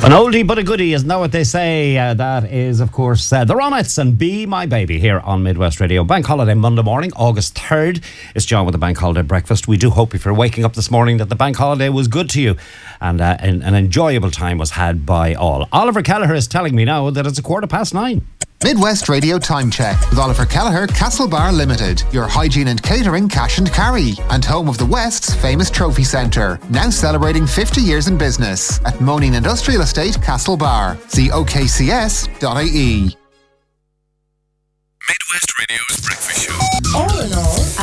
An oldie but a goodie, isn't that what they say? That is, of course, the Ronettes and Be My Baby here on Midwest Radio. Bank holiday Monday morning, August 3rd. It's John with the Bank Holiday Breakfast. We do hope if you're waking up this morning that the bank holiday was good to you and an enjoyable time was had by all. Oliver Kelleher is telling me now that it's 9:15. Midwest Radio Time Check with Oliver Kelleher, Castlebar Limited, your hygiene and catering cash and carry, and home of the West's famous trophy centre, now celebrating 50 years in business at Moaning Industrial Estate, Castlebar. See okcs.ie. Midwest Radio's breakfast show.